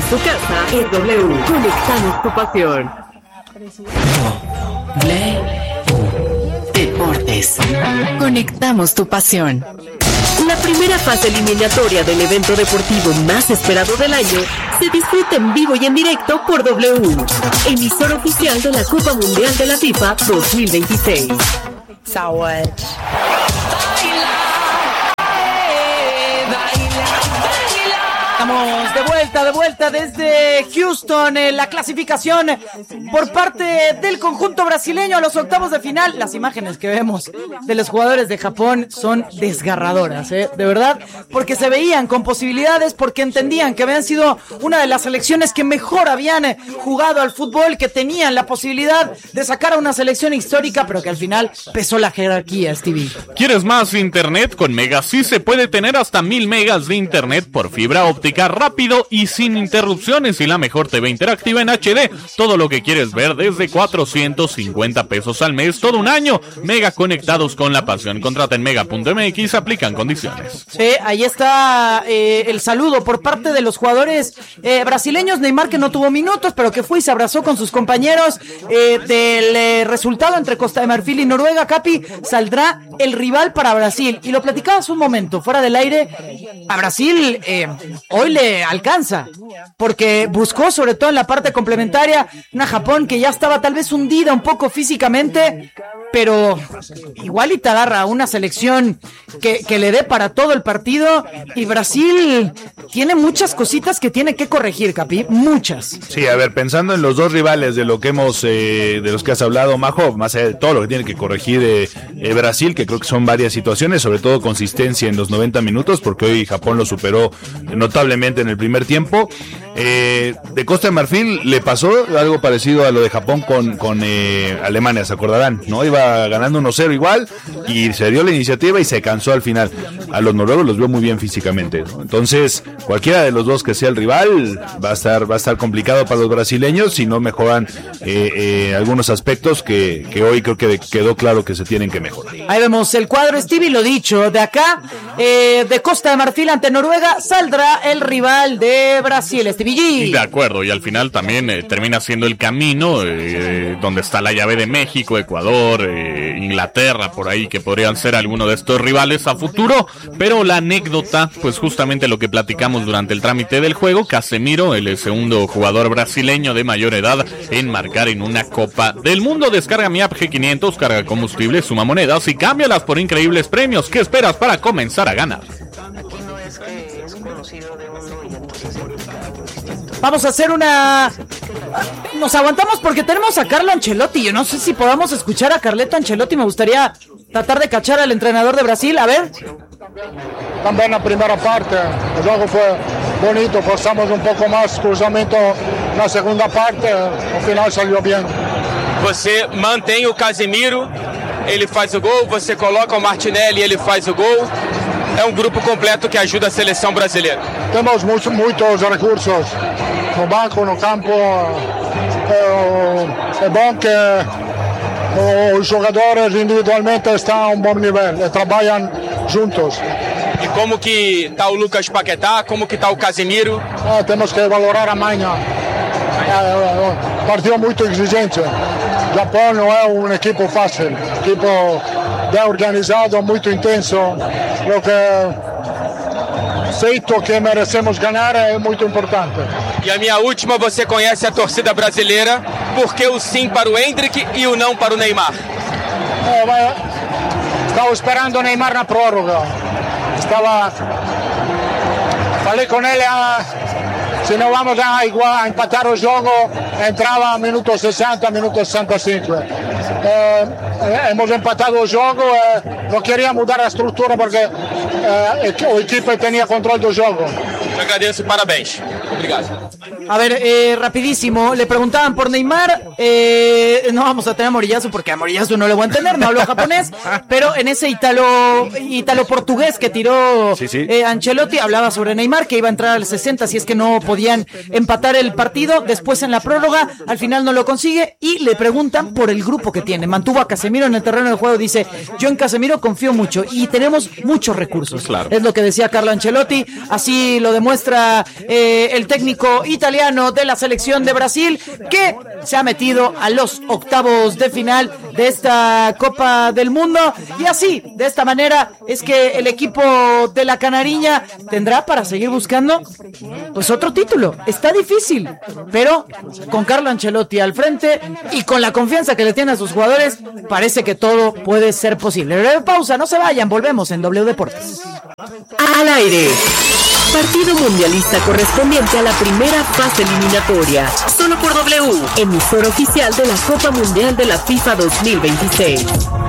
tu casa es W. Conectamos tu pasión. Deportes. Conectamos tu pasión. La primera fase eliminatoria del evento deportivo más esperado del año se disfruta en vivo y en directo por W, emisor oficial de la Copa Mundial de la FIFA 2026. Estamos de vuelta desde Houston en la clasificación por parte del conjunto brasileño a los octavos de final. Las imágenes que vemos de los jugadores de Japón son desgarradoras, de verdad, porque se veían con posibilidades, porque entendían que habían sido una de las selecciones que mejor habían jugado al fútbol, que tenían la posibilidad de sacar a una selección histórica, pero que al final pesó la jerarquía, Stevie. ¿Quieres más internet? Con Mega sí se puede tener hasta 1000 megas de internet por fibra óptica rápido y sin interrupciones y la mejor TV interactiva en HD. Todo lo que quieres ver desde 450 pesos al mes, todo un año. Mega, conectados con la pasión. Contrata en mega.mx, aplican condiciones. Sí, ahí está el saludo por parte de los jugadores brasileños. Neymar, que no tuvo minutos, pero que fue y se abrazó con sus compañeros del resultado entre Costa de Marfil y Noruega. Capi, saldrá el rival para Brasil. Y lo platicabas un momento, fuera del aire. A Brasil hoy le alcanza, porque buscó, sobre todo en la parte complementaria, una Japón que ya estaba tal vez hundida un poco físicamente, pero igual y te agarra una selección que le dé para todo el partido, y Brasil tiene muchas cositas que tiene que corregir, Capi, muchas. Sí, a ver, pensando en los dos rivales de lo que hemos, de los que has hablado, Majo, más allá de todo lo que tiene que corregir Brasil, que creo que son varias situaciones, sobre todo consistencia en los 90 minutos, porque hoy Japón lo superó notablemente en el primer tiempo. De Costa de Marfil le pasó algo parecido a lo de Japón con Alemania, se acordarán, ¿no? Iba ganando 1-0 igual y se dio la iniciativa y se cansó al final. A los noruegos los vio muy bien físicamente, ¿no? Entonces, cualquiera de los dos que sea el rival va a estar complicado para los brasileños si no mejoran algunos aspectos que hoy creo que quedó claro que se tienen que mejorar. Ahí vemos el cuadro, Stevie, lo dicho, de acá, de Costa de Marfil ante Noruega, saldrá el rival de Brasil, Stevie G. De acuerdo, y al final también termina siendo el camino donde está la llave de México, Ecuador, Inglaterra, por ahí, que podrían ser algunos de estos rivales a futuro, pero la anécdota, pues justamente lo que platicamos durante el trámite del juego, Casemiro, el segundo jugador brasileño de mayor edad en marcar en una Copa del Mundo. Descarga mi app G500, carga combustible, suma monedas y cámbialas por increíbles premios. ¿Qué esperas para comenzar a ganar? Vamos a hacer una... Nos aguantamos porque tenemos a Carlo Ancelotti. Yo no sé si podamos escuchar a Carleto Ancelotti. Me gustaría tratar de cachar al entrenador de Brasil. A ver. También la primera parte, el juego fue bonito, forzamos un poco más, cruzamiento na segunda parte, al final salió bien. Você mantém o Casemiro, ele faz o gol, você coloca o Martinelli, ele faz o gol. É um grupo completo que ajuda a seleção brasileira. Temos muitos recursos no banco, no campo. É bom que os jogadores individualmente estão a um bom nível e trabalham juntos. E como que tá o Lucas Paquetá, como que tá o Casemiro? Temos que valorar amanhã. Partido muito exigente. O Japão não é um equipo fácil, equipo bem organizado, muito intenso. Lo que feito que merecemos ganhar é muito importante. E a minha última, você conhece a torcida brasileira, por que o sim para o Endrick e o não para o Neymar? Estava esperando o Neymar na prórroga. Falei com ele, se não vamos a empatar o jogo, entrava minuto 60, minuto 65. Hemos empatado o jogo, não queria mudar a estrutura porque a equipe tinha controle do jogo. Te agradeço e parabéns. Obrigado. A ver, rapidísimo, le preguntaban por Neymar, no vamos a tener a Moriyasu porque a Moriyasu no le voy a entender, no hablo japonés, pero en ese italo-portugués que tiró Ancelotti, hablaba sobre Neymar, que iba a entrar al 60 si es que no podían empatar el partido, después en la prórroga, al final no lo consigue, y le preguntan por el grupo que tiene, mantuvo a Casemiro en el terreno del juego, dice, yo en Casemiro confío mucho, y tenemos muchos recursos, claro. Es lo que decía Carlo Ancelotti, así lo demuestra el el técnico italiano de la selección de Brasil, que se ha metido a los octavos de final de esta Copa del Mundo. Y así, de esta manera, es que el equipo de la Canariña tendrá para seguir buscando pues otro título. Está difícil, pero con Carlo Ancelotti al frente y con la confianza que le tiene a sus jugadores, parece que todo puede ser posible. Breve pausa, no se vayan, volvemos en W Deportes. Al aire. Partido mundialista correspondiente a la primera fase eliminatoria. Solo por W, emisor oficial de la Copa Mundial de la FIFA 2026.